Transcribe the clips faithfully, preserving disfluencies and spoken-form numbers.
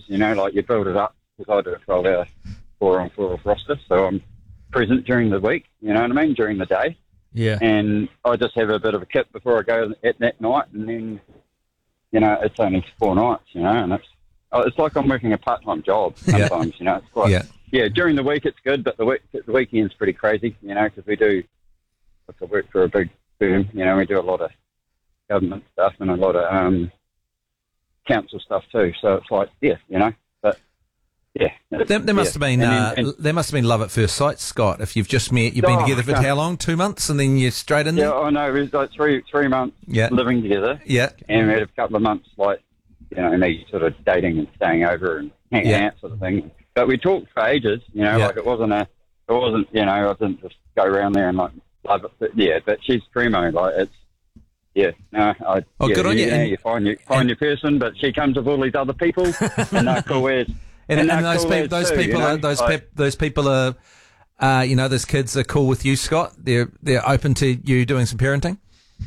you know, like you build it up, because I do a twelve-hour four-on-four roster, so I'm present during the week, you know what I mean, during the day. Yeah. And I just have a bit of a kip before I go at that night, and then, you know, it's only four nights, you know, and it's oh, it's like I'm working a part-time job sometimes, yeah. you know. It's quite, yeah. yeah, during the week it's good, but the week the weekend's pretty crazy, you know, because we do, like I work for a big firm, you know, we do a lot of government stuff and a lot of um, council stuff too, so it's like, yeah, you know, but... Yeah, there, there must yeah. have been and uh, then, and, there must have been love at first sight, Scott. If you've just met, you've been oh, together for how long? Two months, and then you're straight in there. Yeah, I know. It was like three three months yeah. living together. Yeah, and we had a couple of months like you know, me sort of dating and staying over and hanging yeah. out, sort of thing. But we talked for ages. You know, yeah. like it wasn't a, it wasn't you know, I didn't just go around there and like love it. But, yeah, but she's primo. Like it's. Yeah, no, I, oh, yeah, good on you. you. Yeah, and, you find your find and, your person, but she comes with all these other people, and no cool ways. And, and, and those, cool pe- those too, people, you know? are, those like, pe- those people are, uh, you know, those kids are cool with you, Scott. They're they're open to you doing some parenting.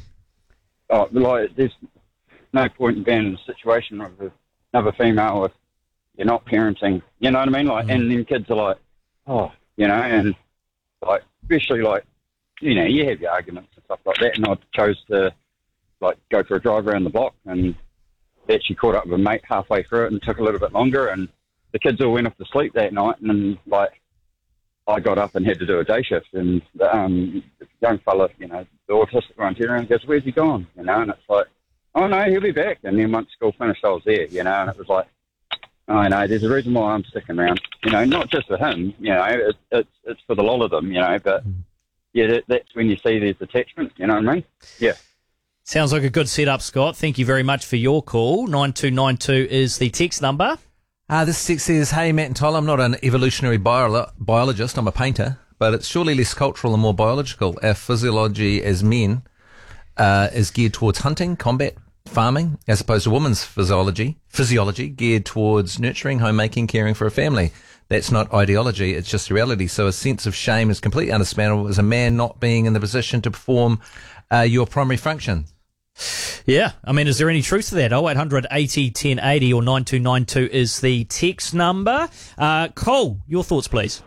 Oh, like there's no point in being in a situation with another female if you're not parenting. You know what I mean? Like, mm. and then kids are like, oh, you know, and like especially like, you know, you have your arguments and stuff like that. And I chose to like go for a drive around the block and. Actually caught up with a mate halfway through it and took a little bit longer, and the kids all went off to sleep that night, and then, like I got up and had to do a day shift, and the um, young fella, you know, the autistic one, turned around and goes, "Where's he gone?" You know, and it's like, "Oh no, he'll be back." And then once school finished, I was there, you know, and it was like, "Oh no, there's a reason why I'm sticking around." You know, not just for him, you know, it, it's it's for the lot of them, you know, but yeah, that, that's when you see there's attachment. You know what I mean? Yeah. Sounds like a good setup, Scott. Thank you very much for your call. nine two nine two is the text number. Uh, this text says, "Hey, Matt and Tyler, I'm not an evolutionary bio- biologist, I'm a painter, but it's surely less cultural and more biological. Our physiology as men uh, is geared towards hunting, combat, farming, as opposed to women's physiology, physiology geared towards nurturing, homemaking, caring for a family. That's not ideology, it's just reality. So a sense of shame is completely understandable as a man not being in the position to perform uh, your primary function." Yeah, I mean, is there any truth to that? oh eight hundred eighty ten eighty or nine two nine two is the text number. Uh, Cole, your thoughts, please.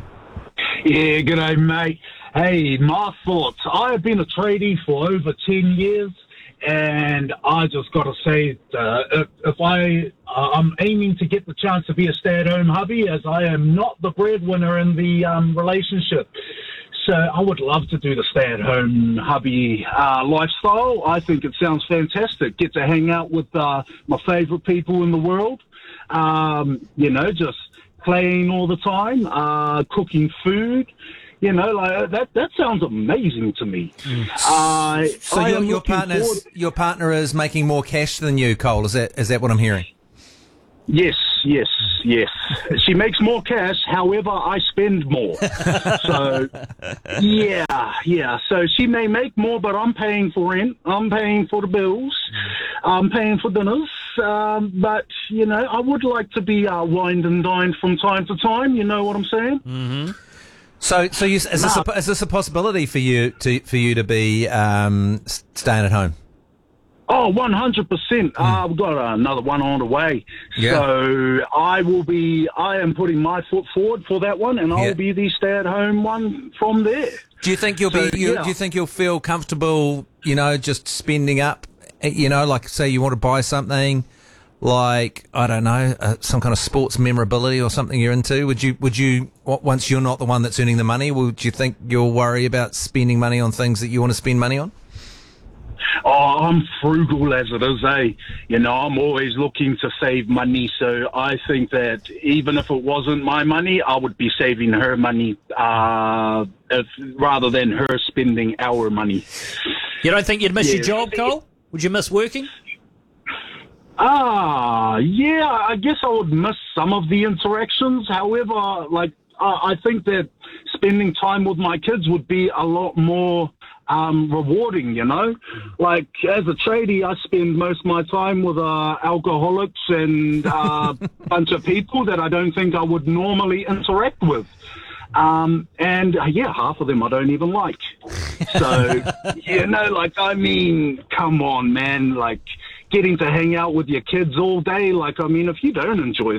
Yeah, g'day, mate. Hey, my thoughts. I have been a tradie for over ten years, and I just got to say, uh, if, if I, uh, I'm aiming to get the chance to be a stay-at-home hubby, as I am not the breadwinner in the um, relationship. So I would love to do the stay-at-home hubby uh, lifestyle. I think it sounds fantastic. Get to hang out with uh, my favourite people in the world. Um, you know, just playing all the time, uh, cooking food. You know, like that. That sounds amazing to me. Mm. Uh, so your, your partner's forward- your partner is making more cash than you, Cole. Is that is that what I'm hearing? Yes, yes, yes. She makes more cash, however, I spend more. So, yeah, yeah. So she may make more, but I'm paying for rent. I'm paying for the bills. I'm paying for dinners. Um, but, you know, I would like to be uh, wined and dined from time to time. You know what I'm saying? Mm-hmm. So, so you, is, this a, is this a possibility for you to for you to be um, staying at home? Oh, one hundred percent. Mm. Uh, I've got another one on the way. Yeah. So I will be, I am putting my foot forward for that one, and I yeah. will be the stay-at-home one from there. Do you think you'll so, be, you, yeah. do you think you'll feel comfortable, you know, just spending up, you know, like say you want to buy something, like, I don't know, uh, some kind of sports memorability or something you're into? Would you, would you, once you're not the one that's earning the money, would you think you'll worry about spending money on things that you want to spend money on? Oh, I'm frugal as it is, eh? You know, I'm always looking to save money, so I think that even if it wasn't my money, I would be saving her money uh, if, rather than her spending our money. You don't think you'd miss yeah. your job, Cole? Would you miss working? Ah, yeah, I guess I would miss some of the interactions. However, like, uh, I think that spending time with my kids would be a lot more um, rewarding, you know? Like, as a tradie, I spend most of my time with uh, alcoholics and a uh, bunch of people that I don't think I would normally interact with. Um, and, uh, yeah, half of them I don't even like. So, you know, like, I mean, come on, man, like, getting to hang out with your kids all day, like, I mean, if you don't enjoy